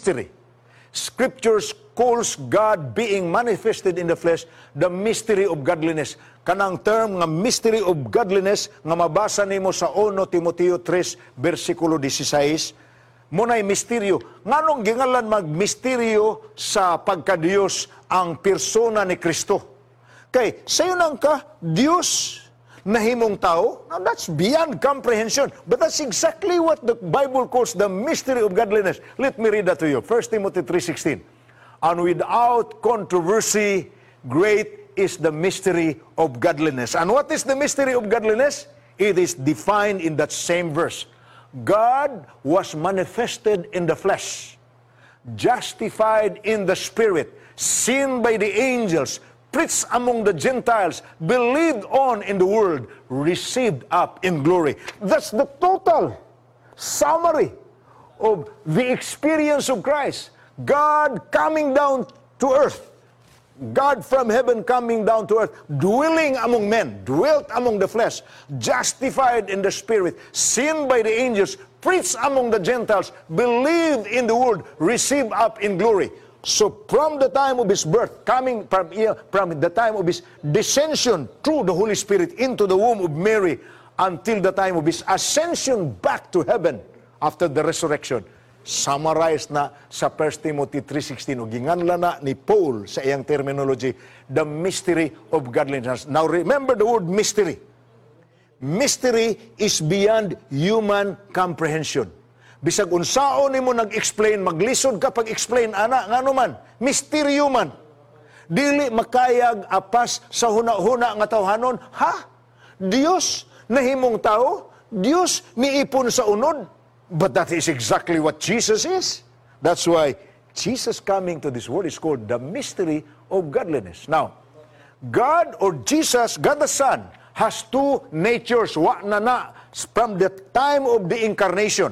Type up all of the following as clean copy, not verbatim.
mystery. Scriptures calls God being manifested in the flesh the mystery of godliness. Kanang term nga mystery of godliness nga mabasa nimo sa 1 Timoteo 3 versikulo 16, munay misteryo. Nganong gingalan magmisteryo sa pagka-Dios ang persona ni Kristo? Kay sayo nang ka Dios na himong tao. Now that's beyond comprehension. But that's exactly what the Bible calls the mystery of godliness. Let me read that to you. 1 Timothy 3:16. And without controversy, great is the mystery of godliness. And what is the mystery of godliness? It is defined in that same verse. God was manifested in the flesh, justified in the spirit, seen by the angels, preached among the Gentiles, believed on in the world, received up in glory. That's the total summary of the experience of Christ. God coming down to earth. God from heaven coming down to earth, dwelling among men, dwelt among the flesh, justified in the spirit, seen by the angels, preached among the Gentiles, believed in the world, received up in glory. So from the time of his birth, coming from the time of his descension through the Holy Spirit into the womb of Mary, until the time of his ascension back to heaven after the resurrection, summarized na sa 1 Timothy 3:16. O ginganla na ni Paul sa iyang terminology, the mystery of godliness. Now remember the word mystery. Mystery is beyond human comprehension. Bisag unsaon nimo nag-explain, maglisod ka pag-explain, ana, ngano man, misteryo man. Dili makayag apas sa huna-huna nga tawhanon. Ha? Dios na himong tao? Dios niipon sa unod? But that is exactly what Jesus is. That's why Jesus coming to this world is called the mystery of godliness. Now, God or Jesus, God the Son, has two natures. Wa na from the time of the incarnation.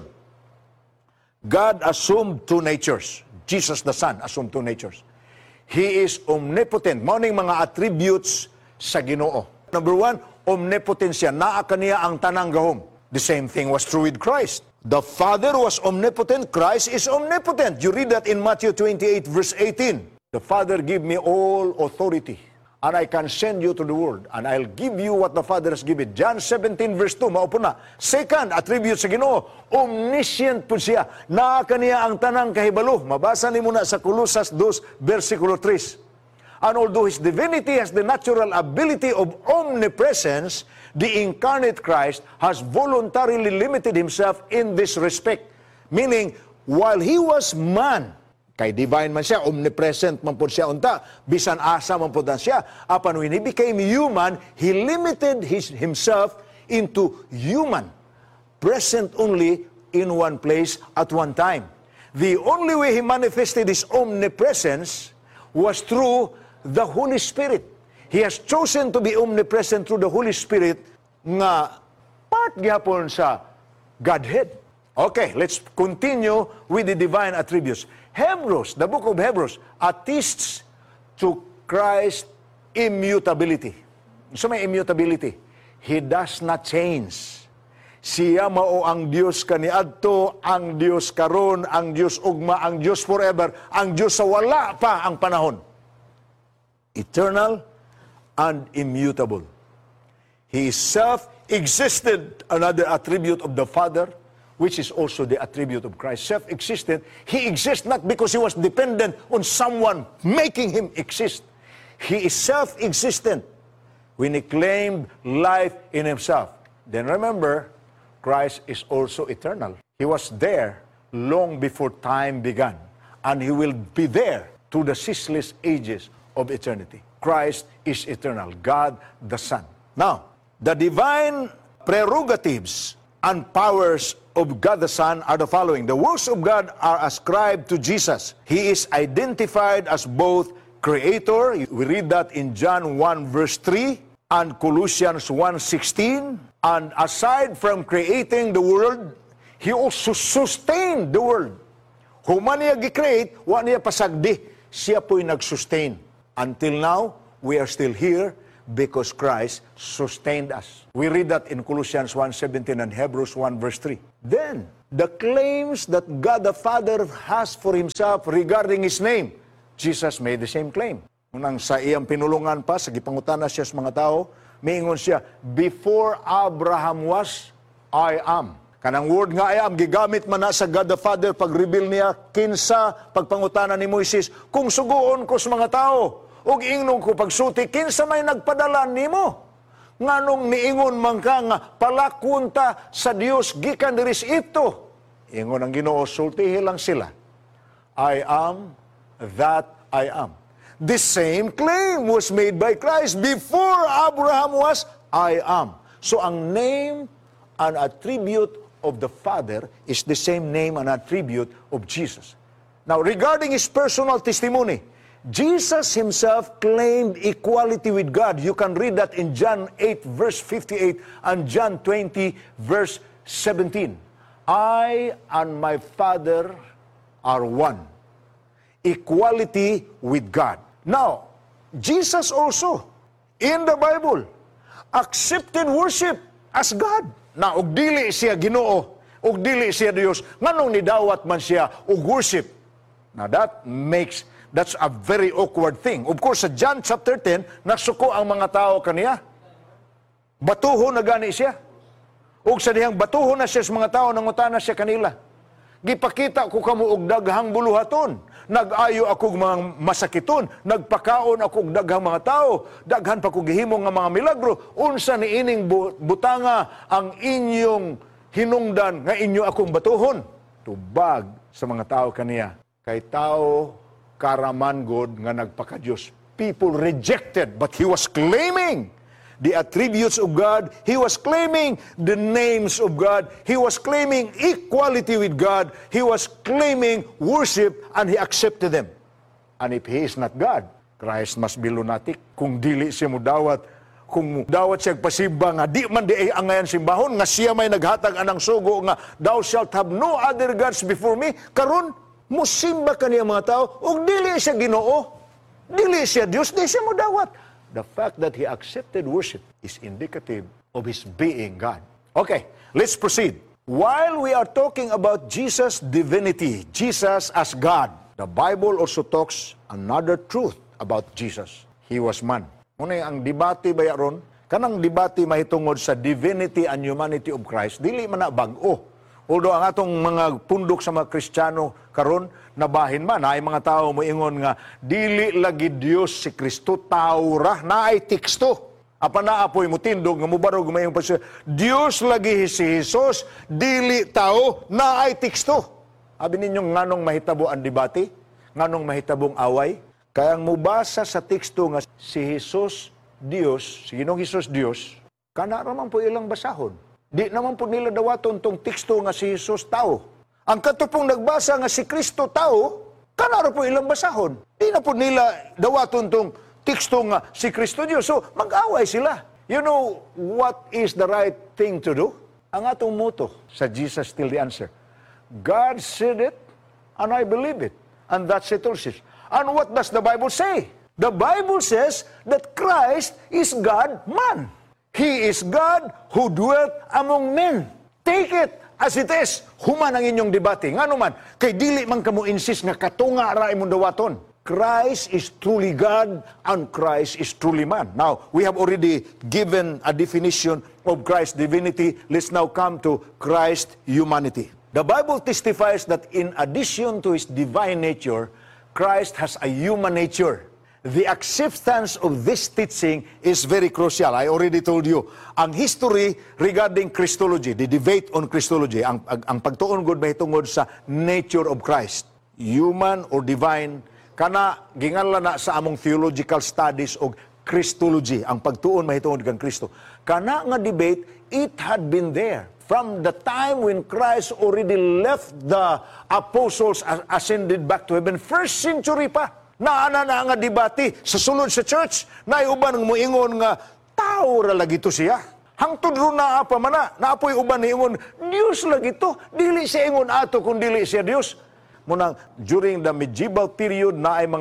God assumed two natures. Jesus the Son assumed two natures. He is omnipotent. Mauning mga attributes sa Ginoo. Number one, omnipotensya. Naa kaniya ang tanang gahom. The same thing was true with Christ. The Father was omnipotent. Christ is omnipotent. You read that in Matthew 28 verse 18. The Father give me all authority, and I can send you to the world, and I'll give you what the Father has given. John 17 verse 2, maupo na. Second, attribute sa Ginoo, omniscient po siya. Naa kaniya ang tanang kahibalo. Mabasa ni muna sa Colossus 2, versikulo 3. And although his divinity has the natural ability of omnipresence, the incarnate Christ has voluntarily limited himself in this respect. Meaning, while he was man, kay divine man siya, omnipresent man po siya unta, bisan asa man po siya, apan when he became human, he limited himself into human, present only in one place at one time. The only way he manifested his omnipresence was through the Holy Spirit. He has chosen to be omnipresent through the Holy Spirit nga part gyapon sa Godhead. Okay, let's continue with the divine attributes. Hebrews, the book of Hebrews, attests to Christ's immutability. So may immutability. He does not change. Siya mao ang Dios kaniadto, ang Dios karon, ang Dios ugma, ang Dios forever, ang Dios sa wala pa ang panahon. Eternal and immutable. He is self-existent, another attribute of the Father, which is also the attribute of Christ. Self-existent. He exists not because he was dependent on someone making him exist. He is self-existent when he claimed life in himself. Then remember, Christ is also eternal. He was there long before time began, and he will be there to the ceaseless ages of eternity. Christ is eternal, God the Son. Now, the divine prerogatives and powers of God the Son are the following. The works of God are ascribed to Jesus. He is identified as both Creator. We read that in John 1 verse 3 and Colossians 1:16. And aside from creating the world, He also sustained the world. Human niya gi-create, wa niya pasagdi. Siya po'y nag-sustain. Until now, we are still here because Christ sustained us. We read that in Colossians 1:17 and Hebrews 1 verse 3. Then, the claims that God the Father has for Himself regarding His name, Jesus made the same claim. Unang sa iyang pinulungan pa, sa gipangutana siya sa mga tao, miingon siya, before Abraham was, I am. Kanang word nga I am, gigamit man na sa God the Father, pag-reveal niya, kinsa, pagpangutana ni Moises, kung suguon ko sa mga tao, ug ingnon ko pagsuti, kinsa may nagpadala nimo? Nganong niingon man ka nga, palakunta sa Dios, gikan diri sa Ito. Ingon ang Ginoo, sultihi lang sila. I am that I am. The same claim was made by Christ before Abraham was, I am. So ang name and attribute of the Father is the same name and attribute of Jesus. Now, regarding His personal testimony, Jesus Himself claimed equality with God. You can read that in John 8 verse 58 and John 20 verse 17. I and my Father are one. Equality with God. Now, Jesus also, in the Bible, accepted worship as God. Na, og dili siya Ginoo, og dili siya Dios, nganong nidawat man siya og worship. Now, that's a very awkward thing. Of course, sa John chapter 10, nagsuko ang mga tao kaniya. Batuho na gani siya. Ug sa dihang batuho na siya sa mga tao, nangutana siya kanila. Gipakita ko kamo og daghang buluhaton. Nag-ayo ako mga masakiton. Nagpakaon ako og daghang mga tao. Daghan pa ko gihimo nga mga milagro. Unsa ni ining butanga ang inyong hinungdan nga inyo akong batuhon? Tubag sa mga tao kaniya. Kay tao karaman God nga nagpaka-Diyos. People rejected, but He was claiming the attributes of God. He was claiming the names of God. He was claiming equality with God. He was claiming worship, and He accepted them. And if He is not God, Christ must be lunatic. Kung dili siya mo dawat, kung dawat siya pasimba nga, di man di ay angayan simbahon, nga siya may naghatag anang sugo nga, thou shalt have no other gods before me, karon musimba kaniya mga tao, ug dili siya Ginoo, dili siya Dios, di siya mo dawat. The fact that He accepted worship is indicative of His being God. Okay, let's proceed. While we are talking about Jesus' divinity, Jesus as God, the Bible also talks another truth about Jesus. He was man. Muna ang debate ba yaron? Kanang debate mahitungod sa divinity and humanity of Christ, dili man na bag-o. Although ang atong mga pundok sa mga Kristiyano karon nabahin man, ay mga tao moingon nga dili lagi Dios si Kristo, tao ra, naay teksto. Apa na apoy mo tindog nga mubarog mayong pasya, Dios lagi si Jesus, dili tao, naay teksto. Abi ninyo nganong mahitabo ang debate, nganong mahitabong away, kaya ang mubasa sa teksto nga si Jesus Dios, si Ginoong Jesus Dios, kana raman po ilang basahon. Di naman po nila dawaton tong teksto nga si Jesus tao. Ang katupong nagbasa nga si Kristo tao, kanaro po ilang basahon. Di na po nila dawaton tong teksto nga si Kristo Diyos. So, mag-away sila. You know what is the right thing to do? Ang atong motto sa Jesus Still the Answer. God said it, and I believe it. And that settles it. And what does the Bible say? The Bible says that Christ is God, man. He is God who dwelt among men. Take it as it is. Human ang inyong debate. Nga naman, kay dili man kamo insist nga katunga ra imong dawaton. Christ is truly God and Christ is truly man. Now, we have already given a definition of Christ's divinity. Let's now come to Christ's humanity. The Bible testifies that in addition to His divine nature, Christ has a human nature. The acceptance of this teaching is very crucial. I already told you, ang history regarding Christology, the debate on Christology, ang pagtuon gud mahitungod sa nature of Christ, human or divine, kana ginganla na sa among theological studies og Christology, ang pagtuon mahitungod kang Kristo. Kana nga debate, it had been there from the time when Christ already left the apostles, ascended back to heaven, first century pa. Naana na nga debate sa sulod sa church, na uban ng muingon nga, tao ra lagi to siya. Hangtod ro na apa man na, naapoy uban ni ingon, Dios lagi to, dili siya ingon ato kung dili siya Dios. Munang, during the medieval period, na ay mga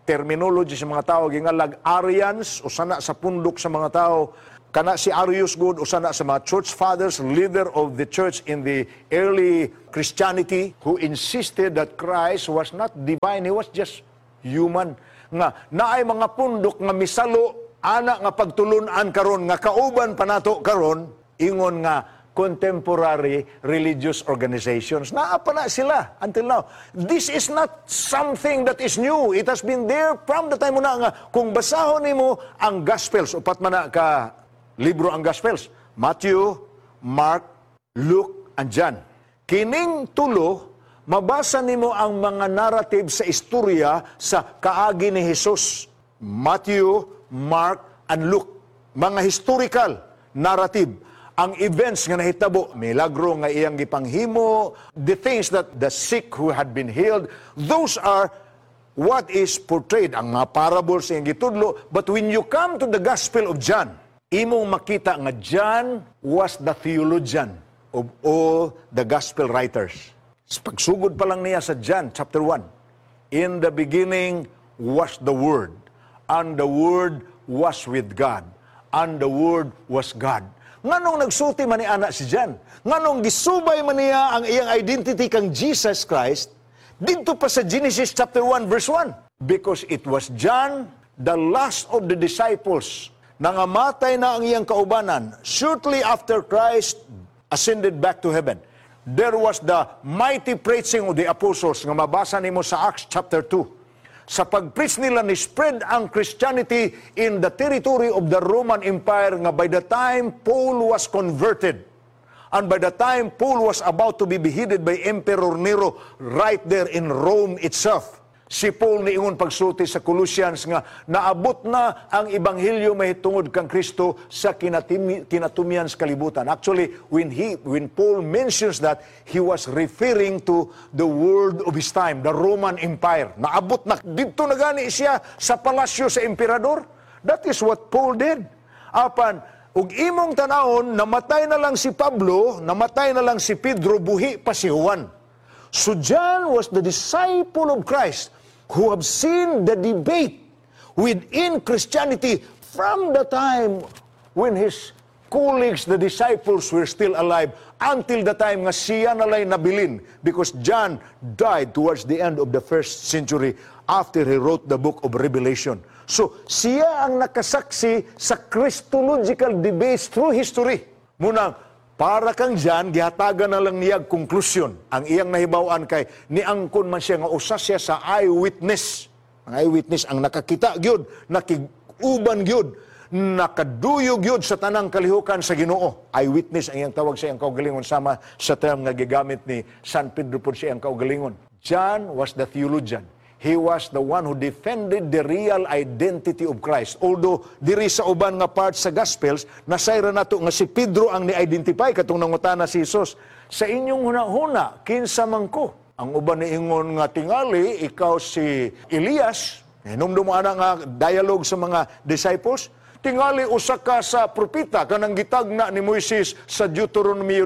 terminology sa mga tao, gingalag Arians, usana sa pundok sa mga tao, kana si Arius good, usana sa mga church fathers, leader of the church in the early Christianity, who insisted that Christ was not divine, He was just human. Nga, naay mga pundok nga misalo, ana nga pagtulunan karon nga kauban pa nato karon, ingon nga, contemporary religious organizations. Naapa na sila until now. This is not something that is new. It has been there from the time na nga. Kung basahon nimo ang Gospels, upat man na ka libro ang Gospels, Matthew, Mark, Luke, and John. Kining tulo, mabasa nimo ang mga narrative sa istorya sa kaagi ni Jesus. Matthew, Mark, and Luke. Mga historical narrative. Ang events nga nahitabo, milagro nga iyang gipanghimo, the things that the sick who had been healed, those are what is portrayed, ang mga parables iyang gitudlo. But when you come to the Gospel of John, imong makita nga John was the theologian of all the Gospel writers. Pagsugod pa lang niya sa John chapter 1, in the beginning was the Word, and the Word was with God, and the Word was God. Nganong nagsulti man ni anak si John? Nganong gisubay man niya ang iyang identity kang Jesus Christ dito pa sa Genesis chapter 1 verse 1? Because it was John, the last of the disciples, nangamatay na ang iyang kaubanan shortly after Christ ascended back to heaven. There was the mighty preaching of the apostles nga mabasa nimo sa Acts chapter 2. Sa pag-preach nila ni spread ang Christianity in the territory of the Roman Empire nga by the time Paul was converted and by the time Paul was about to be beheaded by Emperor Nero right there in Rome itself. Si Paul niingon pagsulti sa Colossians nga naabot na ang ebanghelyo mahitungod kang Kristo sa kinatumian sa kalibutan. Actually, when Paul mentions that, he was referring to the world of his time, the Roman Empire. Naabot na dito na gani siya sa palasyo sa emperador. That is what Paul did. Apan, ug imong tanawon, namatay na lang si Pablo, namatay na lang si Pedro, buhi pa si Juan. So John was the disciple of Christ who have seen the debate within Christianity from the time when his colleagues, the disciples, were still alive until the time nga siya nalay nabilin, because John died towards the end of the first century after he wrote the book of Revelation. So, siya ang nakasaksi sa Christological debates through history. Munang, para kang John, gihatagan na lang niya konklusyon. Ang iyang nahibawan kay niangkon man siya nga usa siya sa eyewitness. Ang eyewitness ang nakakita gyud, nakiguban gyud, nakaduyog gyud sa tanang kalihukan sa Ginoo. Eyewitness ang iyang tawag sa iyang kaugalingon, sama sa term nga gigamit ni San Pedro po sa iyang kaugalingon. John was the theologian. He was the one who defended the real identity of Christ. Although, diri sa uban nga part sa Gospels, nasayra nato nga si Pedro ang ni-identify katong nangutana si Jesus. Sa inyong huna-huna, kinsa man ko? Ang uban ni ingon nga tingali, ikaw si Elias. Hinumdum mo ana nga dialogue sa mga disciples. Tingali usa ka sa propeta kanang gitagna ni Moises sa Deuteronomio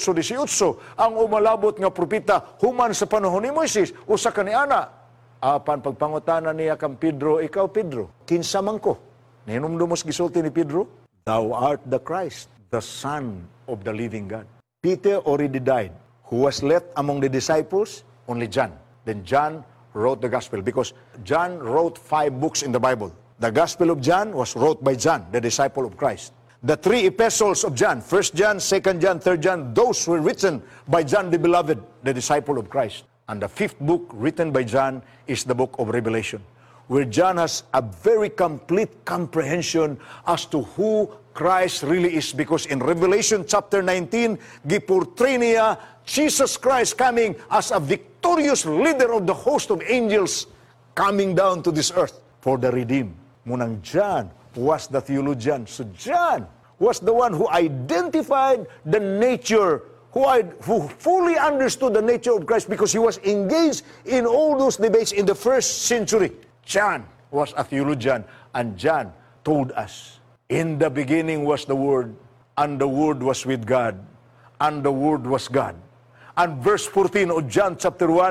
18:18. Ang umalabot nga propeta human sa panahon ni Moises, usa ka ni ana. Apan pagpangutana niya kang Pedro, ikaw Pedro, kinsa man ko? Hinumdumos gisulti ni Pedro, thou art the Christ, the Son of the living God. Peter already died. Who was left among the disciples? Only John. Then John wrote the gospel because John wrote 5 books in the Bible. The Gospel of John was wrote by John, the disciple of Christ. The 3 epistles of John, 1 John, 2 John, 3 John, those were written by John the Beloved, the disciple of Christ. And the 5th book written by John is the book of Revelation, where John has a very complete comprehension as to who Christ really is. Because in Revelation chapter 19, giportray niya Jesus Christ coming as a victorious leader of the host of angels coming down to this earth for the redeemed. Munang John was the theologian. So John was the one who identified the nature, who fully understood the nature of Christ because he was engaged in all those debates in the first century. John was a theologian, and John told us, in the beginning was the Word, and the Word was with God, and the Word was God. And verse 14 of John chapter 1,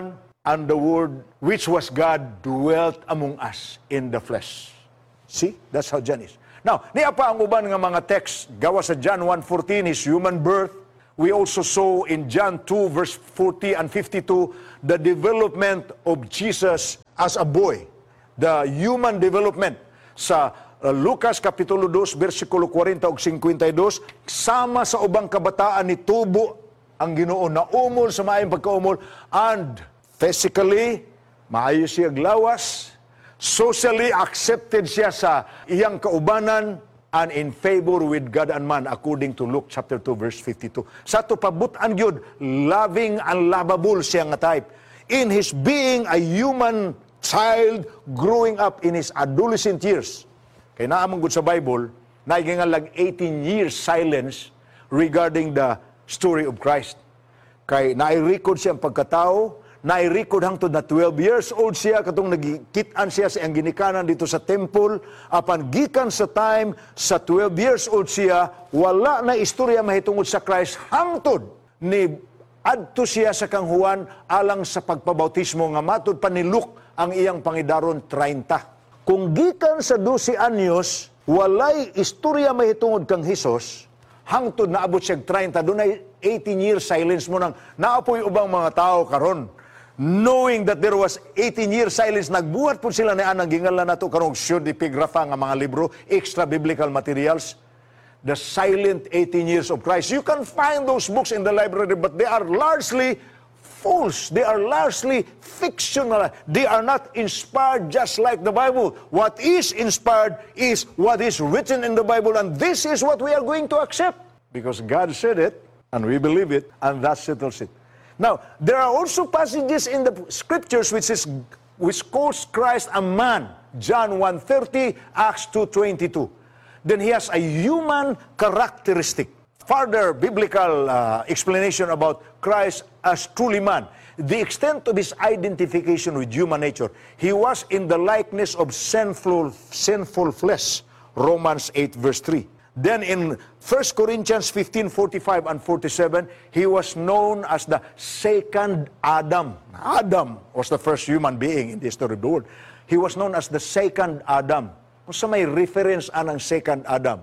and the Word, which was God, dwelt among us in the flesh. See? That's how John is. Now, niya pa ang uban nga mga text, gawa sa John 1:14, his human birth. We also saw in John 2, verse 40 and 52, the development of Jesus as a boy. The human development. Sa Lucas Kapitulo 2, versikulo 40 ug 52, sama sa ubang kabataan ni tubo ang Ginoo, na umol sa maayong pagkaumol, and physically, maayo siya glawas, socially accepted siya sa iyang kaubanan, and in favor with God and man, according to Luke chapter 2, verse 52. Sa to pabutan gyud, loving and lovable siya nga type. In his being a human child growing up in his adolescent years. Kaya naamang gud sa Bible, naigingalag 18 years silence regarding the story of Christ. Kay nai-record siya ang pagkatao, nai-record hangtod na 12 years old siya, katong nagkitaan siya sa iyang ginikanan dito sa temple, apan gikan sa time sa 12 years old siya, wala na istorya mahitungod sa Christ, hangtod ni adto siya sa kang Juan alang sa pagpabautismo nga matud pa ni Luke ang iyang pangidaron 30. Kung gikan sa 12 anyos, walay istorya mahitungod kang Hesus, hangtod na abot siya 30, dunay 18 years silence mo nang naapoy ubang mga tao karon. Knowing that there was 18 years silence, nagbuhat po sila na anang gingalan na ito karong pseudepigrapha nga mga libro, extra biblical materials. The silent 18 years of Christ. You can find those books in the library, but they are largely false. They are largely fictional. They are not inspired just like the Bible. What is inspired is what is written in the Bible, and this is what we are going to accept. Because God said it, and we believe it, and that settles it. Now, there are also passages in the scriptures which calls Christ a man. John 1:30, Acts 2:22. Then he has a human characteristic. Further biblical explanation about Christ as truly man. The extent of his identification with human nature. He was in the likeness of sinful flesh. Romans 8 verse 3. Then in 1 Corinthians 15:45 and 47, he was known as the second Adam. Adam was the first human being in the history of the world. He was known as the second Adam. Sa may reference anang second Adam.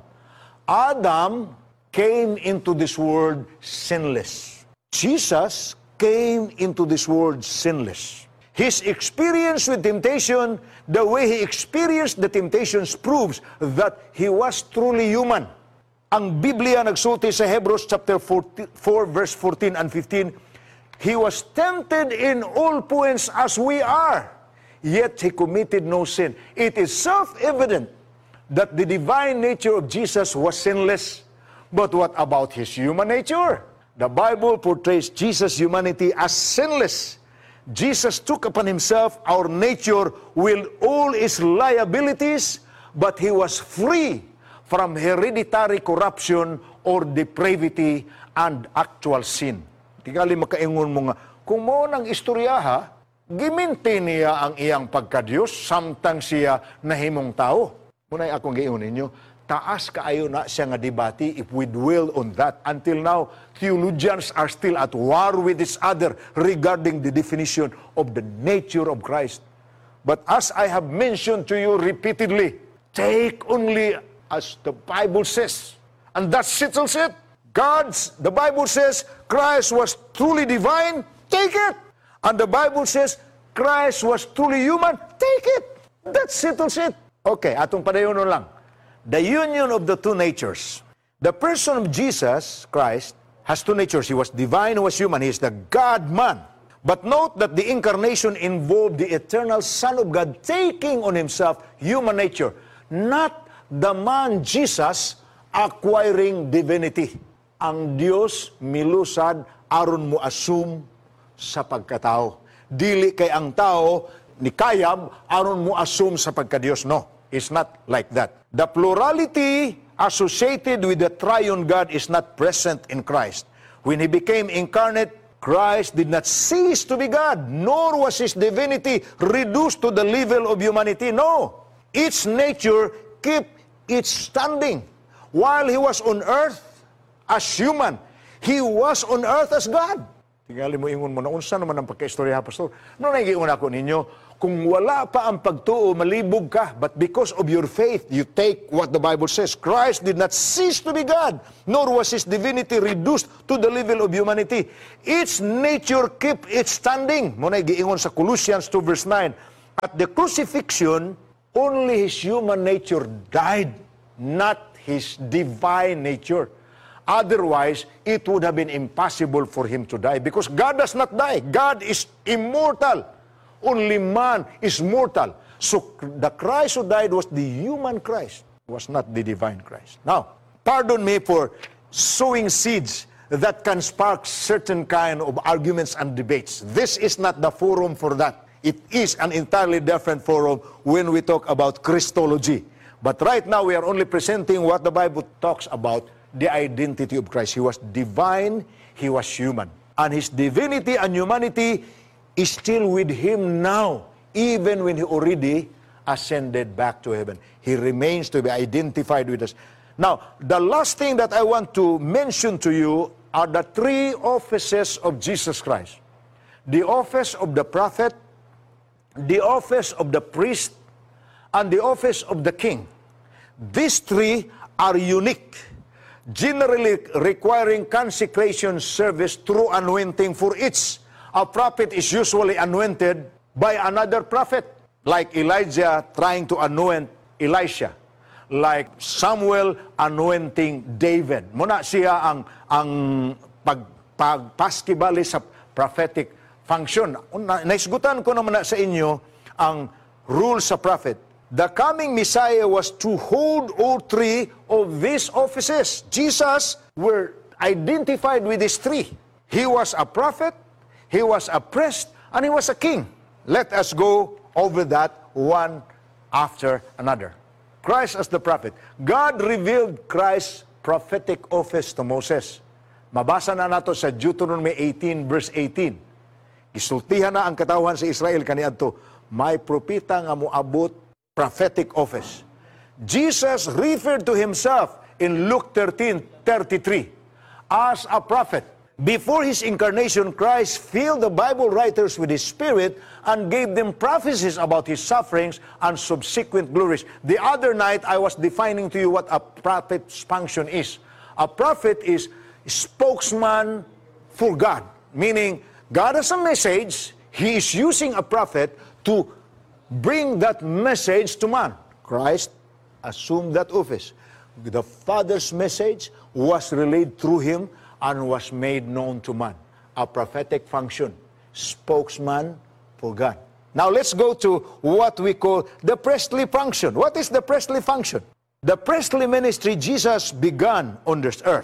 Adam came into this world sinless. Jesus came into this world sinless. His experience with temptation, the way he experienced the temptations, proves that he was truly human. Ang Biblia nagsulti sa Hebrews chapter 4 verse 14 and 15, he was tempted in all points as we are, yet he committed no sin. It is self-evident that the divine nature of Jesus was sinless. But what about his human nature? The Bible portrays Jesus' humanity as sinless. Jesus took upon himself our nature with all its liabilities, but he was free from hereditary corruption or depravity and actual sin. Tingali makaingon mo nga, kung mo nang istoryaha, giminti niya ang iyang pagkadiyos, samtang siya nahimong tao. Muna'y akong giingon ninyo, taas kaayo na siya nga debate if we dwell on that. Until now, theologians are still at war with each other regarding the definition of the nature of Christ. But as I have mentioned to you repeatedly, take only as the Bible says. And that settles it. The Bible says Christ was truly divine, take it. And the Bible says Christ was truly human, take it. That settles it. Okay, atong padayonon lang. The union of the two natures. The person of Jesus Christ has two natures. He was divine, he was human. He is the God-man. But note that the incarnation involved the eternal Son of God taking on himself human nature. Not the man Jesus acquiring divinity. Ang Diyos milusad aron mo assume sa pagkatao. Dili kay ang tao ni kayab aron mo assume sa pagkadiyos. No. It's not like that. The plurality associated with the triune God is not present in Christ. When he became incarnate, Christ did not cease to be God, nor was his divinity reduced to the level of humanity. No. Its nature kept its standing. While he was on earth as human, he was on earth as God. Tingali mo ingon mo na, unsa naman ang pagkaistorya, Pastor? No, naigiun ako ninyo, kung wala pa ang pagtuo, malibog ka. But because of your faith, you take what the Bible says. Christ did not cease to be God, nor was His divinity reduced to the level of humanity. Its nature kept it standing. Mo naigiingon sa Colossians 2 verse 9. At the crucifixion, only His human nature died, not His divine nature. Otherwise, it would have been impossible for Him to die because God does not die. God is immortal. Only man is mortal. So the Christ who died was the human Christ, was not the divine Christ. Now, pardon me for sowing seeds that can spark certain kind of arguments and debates. This is not the forum for that. It is an entirely different forum when we talk about Christology. But right now, we are only presenting what the Bible talks about, the identity of Christ. He was divine, He was human. And His divinity and humanity is still with Him now, even when He already ascended back to heaven. He remains to be identified with us. Now, the last thing that I want to mention to you are the three offices of Jesus Christ. The office of the prophet, the office of the priest, and the office of the king. These three are unique, generally requiring consecration service through anointing for each. A prophet is usually anointed by another prophet, like Elijah trying to anoint Elisha, like Samuel anointing David. Muna siya ang pagpaskibali sa prophetic function. Naisgutan ko naman na sa inyo ang rule sa prophet. The coming Messiah was to hold all three of these offices. Jesus were identified with these three. He was a prophet, He was a priest, and He was a king. Let us go over that one after another. Christ as the prophet. God revealed Christ's prophetic office to Moses. Mabasa na nato sa Deuteronomy 18 verse 18. Isultihan na ang katawhan sa Israel kaniadto, may propeta nga moabot prophetic office. Jesus referred to Himself in Luke 13:33 as a prophet. Before His incarnation, Christ filled the Bible writers with His Spirit and gave them prophecies about His sufferings and subsequent glories. The other night, I was defining to you what a prophet's function is. A prophet is spokesman for God, meaning God has a message, He is using a prophet to bring that message to man. Christ assumed that office. The Father's message was relayed through Him and was made known to man. A prophetic function, spokesman for God. Now let's go to what we call the priestly function. What is the priestly function? The priestly ministry Jesus began on this earth.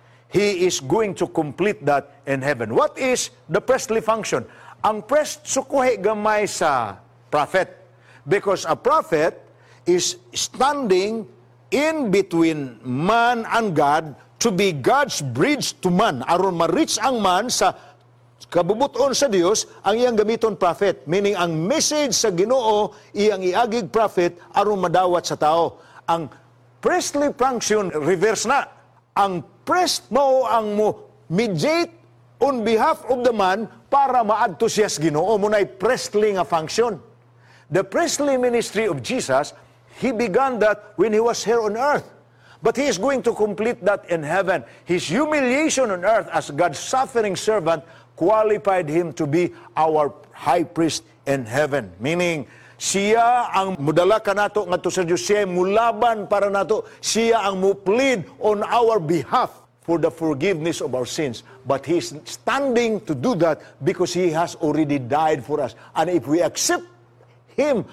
He is going to complete that in heaven. What is the priestly function? Ang priest sukuhi gamay sa prophet. Because a prophet is standing in between man and God to be God's bridge to man. Aron ma-reach ang man sa kabubuton sa Dios, ang iyang gamiton prophet. Meaning, ang message sa Ginoo, iyang iagig prophet, aron madawat sa tao. Ang priestly function, reverse na. Ang priest mo ang mo mediate on behalf of the man para maadto siya sa Ginoo. Muna'y priestly nga function. The priestly ministry of Jesus, He began that when He was here on earth. But He is going to complete that in heaven. His humiliation on earth as God's suffering servant qualified Him to be our high priest in heaven. Meaning, siya ang mudala ka nato ngadto sa Dios, siya mulaban para nato, siya ang muplead on our behalf for the forgiveness of our sins. But He is standing to do that because He has already died for us. And if we accept Him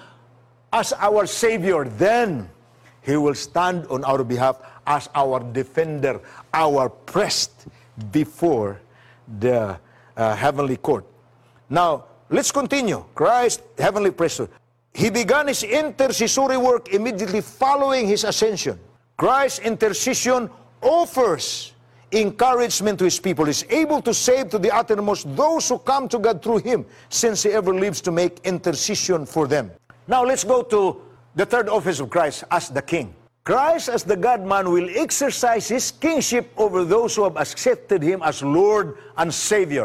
as our Savior, then He will stand on our behalf as our defender, our priest before the heavenly court. Now, let's continue. Christ, heavenly priesthood. He began His intercessory work immediately following His ascension. Christ's intercession offers encouragement to His people. He's able to save to the uttermost those who come to God through Him, since He ever lives to make intercession for them. Now, let's go to the third office of Christ as the King. Christ as the God-man will exercise His kingship over those who have accepted Him as Lord and Savior.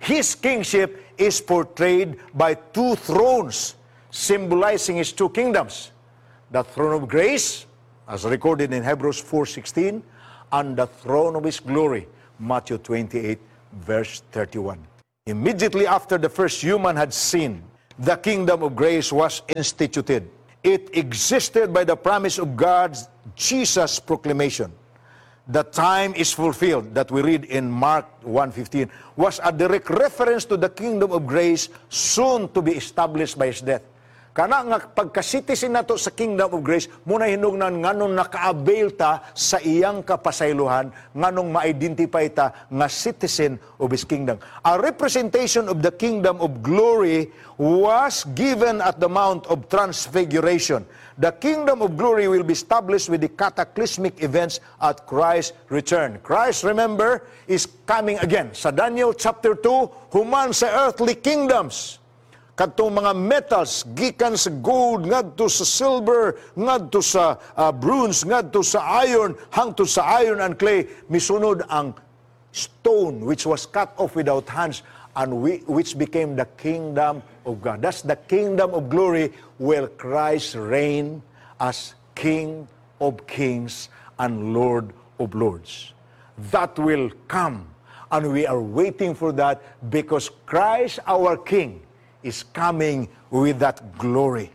His kingship is portrayed by two thrones, symbolizing his two kingdoms. The throne of grace, as recorded in Hebrews 4:16, and the throne of his glory, Matthew 28, verse 31. Immediately after the first human had sinned, the kingdom of grace was instituted. It existed by the promise of God's Jesus' proclamation. The time is fulfilled that we read in Mark 1:15 was a direct reference to the kingdom of grace soon to be established by his death. Kana nga pagka-citizen nato sa kingdom of grace, muna hinungnan nganong naka-avail ta sa iyang kapasaylohan, nganong ma-identify ta nga citizen of his kingdom. A representation of the kingdom of glory was given at the Mount of Transfiguration. The kingdom of glory will be established with the cataclysmic events at Christ's return. Christ, remember, is coming again. Sa Daniel chapter 2, human sa earthly kingdoms, katong mga metals gikan sa gold ngadto sa silver ngadto sa bronze ngadto sa iron hangtod sa iron and clay, misunod ang stone which was cut off without hands and which became the kingdom of God. That's the kingdom of glory where Christ reign as King of kings and Lord of lords. That will come, and we are waiting for that because Christ our King is coming with that glory.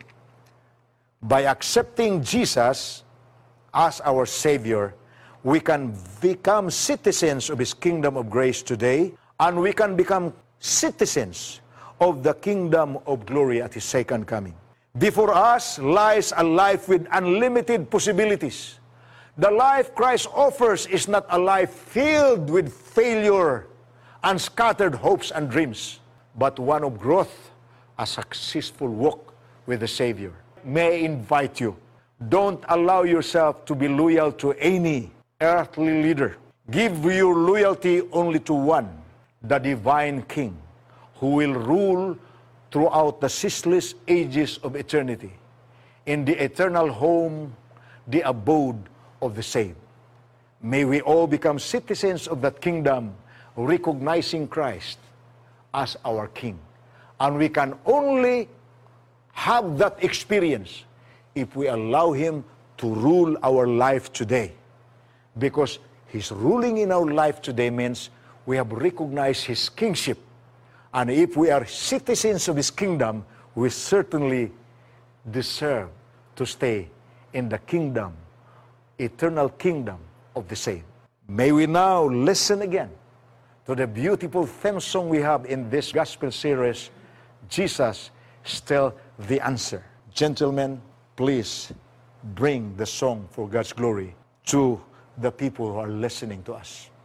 By accepting Jesus as our Savior, we can become citizens of His kingdom of grace today, and we can become citizens of the kingdom of glory at His second coming. Before us lies a life with unlimited possibilities. The life Christ offers is not a life filled with failure and scattered hopes and dreams, but one of growth, a successful walk with the Savior. May I invite you, don't allow yourself to be loyal to any earthly leader. Give your loyalty only to one, the divine King, who will rule throughout the ceaseless ages of eternity, in the eternal home, the abode of the saved. May we all become citizens of that kingdom, recognizing Christ as our King. And we can only have that experience if we allow Him to rule our life today. Because His ruling in our life today means we have recognized His kingship. And if we are citizens of His kingdom, we certainly deserve to stay in the kingdom, eternal kingdom of the saved. May we now listen again to the beautiful theme song we have in this gospel series, Jesus, Still the Answer. Gentlemen, please bring the song for God's glory to the people who are listening to us.